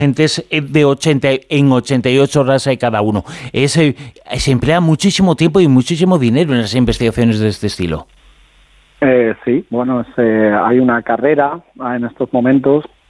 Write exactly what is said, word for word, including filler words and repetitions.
de ochenta en ochenta y ocho horas cada uno. Es, se emplea muchísimo tiempo y muchísimo dinero en las investigaciones de este estilo. Eh, sí, bueno, es, eh, hay una carrera en estos momentos